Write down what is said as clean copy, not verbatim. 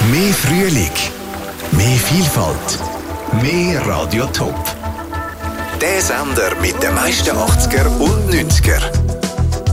Mehr Frühling, mehr Vielfalt, mehr Radio Top. Der Sender mit den meisten 80er und 90er.